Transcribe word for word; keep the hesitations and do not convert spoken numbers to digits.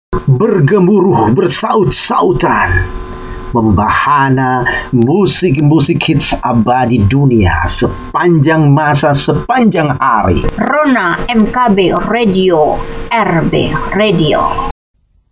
bergemuruh bersaut-sautan, membahana musik-musik hits abadi dunia sepanjang masa, sepanjang hari. Rona M K B Radio, R B Radio.